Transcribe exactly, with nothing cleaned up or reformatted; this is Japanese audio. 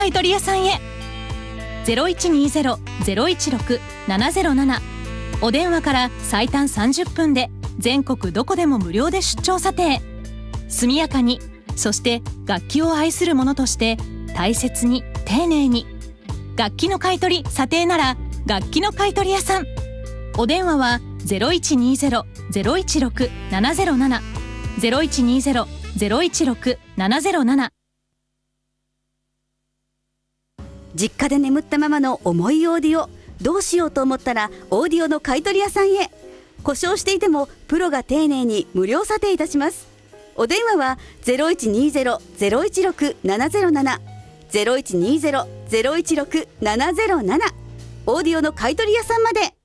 買い取り屋さんへ。 ゼロいちにゼロ ゼロいちろく ななゼロなな お電話から最短さんじゅっぷんで全国どこでも無料で出張査定。速やかに、そして楽器を愛する者として大切に丁寧に。楽器の買い取り査定なら楽器の買い取り屋さん。お電話は ゼロいちにゼロ ゼロいちろく ななゼロなな ゼロいちにゼロ ゼロいちろく ななゼロなな。 実家で眠ったままの重いオーディオ、どうしようと思ったらオーディオの買い取り屋さんへ。故障していてもプロが丁寧に無料査定いたします。お電話は ゼロいちにゼロ ゼロいちろく ななゼロなな ゼロいちにゼロ ゼロいちろく ななゼロなな オーディオの買い取り屋さんまで。